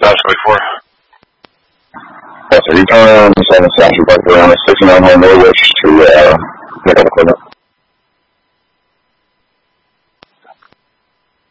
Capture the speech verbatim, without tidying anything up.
before. Yes, sir. You turn seven Century Park around the sixty-nine hundred Norwich to uh, pick up equipment.